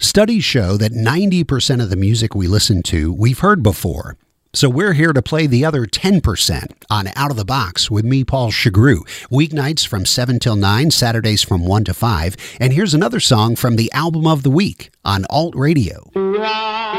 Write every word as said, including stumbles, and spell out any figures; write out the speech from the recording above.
Studies show that ninety percent of the music we listen to, we've heard before. So we're here to play the other ten percent on Out of the Box with me, Paul Chagru. Weeknights from seven till nine, Saturdays from one to five. And here's another song from the album of the week on Alt Radio.